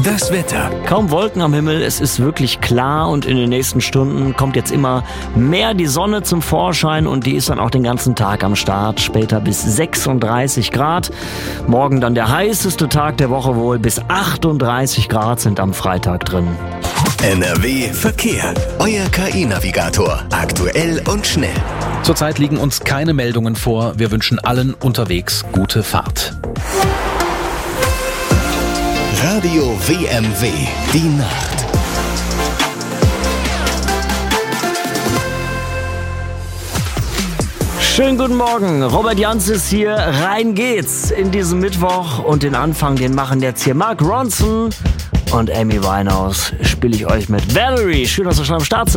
Das Wetter. Kaum Wolken am Himmel, es ist wirklich klar und in den nächsten Stunden kommt jetzt immer mehr die Sonne zum Vorschein und die ist dann auch den ganzen Tag am Start, später bis 36 Grad. Morgen dann der heißeste Tag der Woche wohl, bis 38 Grad sind am Freitag drin. NRW Verkehr. Euer KI-Navigator. Aktuell und schnell. Zurzeit liegen uns keine Meldungen vor. Wir wünschen allen unterwegs gute Fahrt. Radio WMW. Die Nacht. Schönen guten Morgen, Robert Jans ist hier, rein geht's in diesen Mittwoch und den Anfang, den machen jetzt hier Mark Ronson und Amy Winehouse, spiele ich euch mit Valerie. Schön, dass ihr schon am Start seid.